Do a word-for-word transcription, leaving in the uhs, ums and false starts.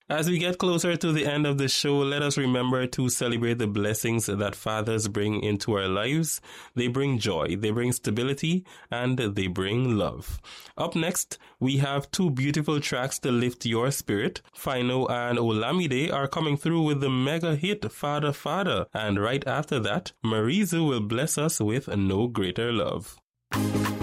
As we get closer to the end of the show, let us remember to celebrate the blessings that fathers bring into our lives. They bring joy, they bring stability, and they bring love. Up next, we have two beautiful tracks to lift your spirit. Fino and Olamide are coming through with the mega hit Father Father, and right after that, Marizu will bless us with No Greater Love.